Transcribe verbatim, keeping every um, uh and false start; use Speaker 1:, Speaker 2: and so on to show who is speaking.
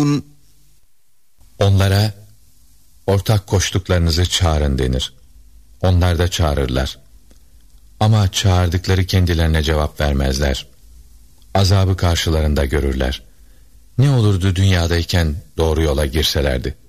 Speaker 1: يدعون
Speaker 2: Onlara ortak koştuklarınızı çağırın denir. Onlar da çağırırlar. Ama çağırdıkları kendilerine cevap vermezler. Azabı karşılarında görürler. Ne olurdu dünyadayken doğru yola girselerdi.